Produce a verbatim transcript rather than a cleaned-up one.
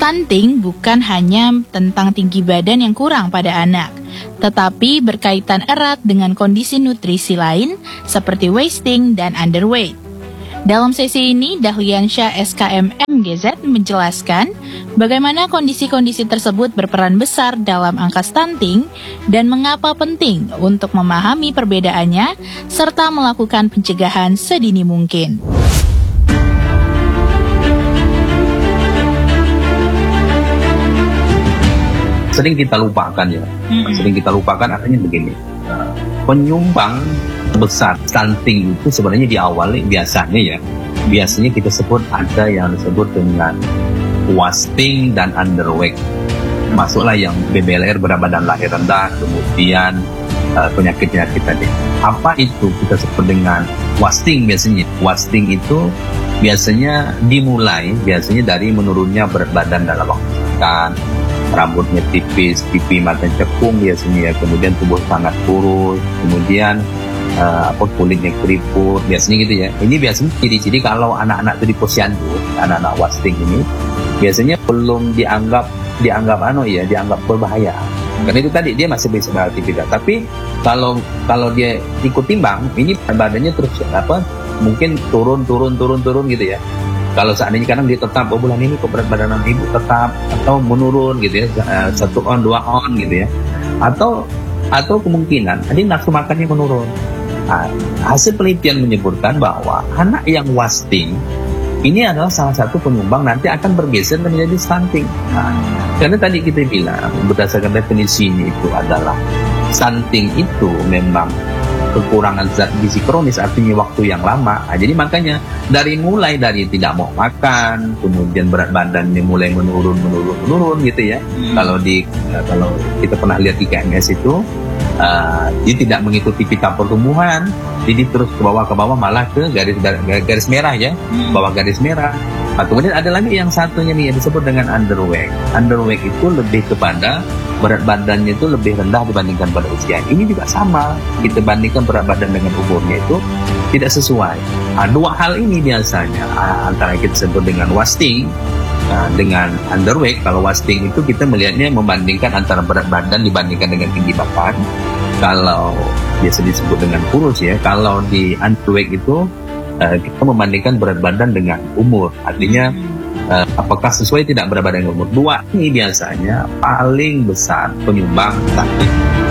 Stunting bukan hanya tentang tinggi badan yang kurang pada anak, tetapi berkaitan erat dengan kondisi nutrisi lain seperti wasting dan underweight. Dalam sesi ini, Dahliansyah S K M M G Z menjelaskan bagaimana kondisi-kondisi tersebut berperan besar dalam angka stunting dan mengapa penting untuk memahami perbedaannya serta melakukan pencegahan sedini mungkin. Sering kita lupakan ya, hmm. sering kita lupakan artinya begini, penyumbang besar stunting itu sebenarnya di awal biasanya ya, biasanya kita sebut ada yang disebut dengan wasting dan underweight. Masuklah yang B B L R, berat badan lahir rendah, kemudian uh, penyakit-penyakit tadi. Apa itu kita sebut dengan wasting biasanya? Wasting itu biasanya dimulai biasanya dari menurunnya berat badan dalam waktu singkat, rambutnya tipis, pipi mata cekung biasanya ya, kemudian tubuh sangat kurus, kemudian uh, apa kulitnya keriput, biasanya gitu ya. Ini biasanya ciri-ciri kalau anak-anak itu di posyandu, anak-anak wasting ini biasanya belum dianggap dianggap anu ya, dianggap berbahaya. Karena itu tadi dia masih bisa beraktivitas. Tapi kalau kalau dia ikut timbang, ini badannya terus apa? Mungkin turun turun turun turun gitu ya. Kalau seandainya kadang dia tetap, oh bulan ini kok berat badan ibu tetap atau menurun gitu ya, satu on dua on gitu ya, atau atau kemungkinan ini nafsu makannya menurun. Nah, hasil penelitian menyebutkan bahwa anak yang wasting ini adalah salah satu penyumbang nanti akan bergeser menjadi stunting. Nah, karena tadi kita bilang berdasarkan definisi ini itu adalah stunting itu memang kekurangan zat gizi kronis, artinya waktu yang lama. Nah, jadi makanya dari mulai dari tidak mau makan, kemudian berat badannya mulai menurun menurun menurun gitu ya. Hmm. Kalau di kalau kita pernah lihat I K M S itu uh, dia tidak mengikuti pita pertumbuhan, jadi terus ke bawah ke bawah malah ke garis garis merah ya, hmm. bawah garis merah. Nah, kemudian ada lagi yang satunya nih yang disebut dengan underweight. Underweight itu lebih kepada berat badannya itu lebih rendah dibandingkan pada usia. Ini juga sama, kita bandingkan berat badan dengan umurnya itu tidak sesuai. Nah, dua hal ini biasanya antara kita sebut dengan wasting nah, dengan underweight. Kalau wasting itu kita melihatnya membandingkan antara berat badan dibandingkan dengan tinggi badan. Kalau biasa disebut dengan kurus ya, kalau di underweight itu uh, kita membandingkan berat badan dengan umur. Artinya Uh, apakah sesuai tidak berat badan dengan umur. Dua ini biasanya paling besar penyumbang stunting.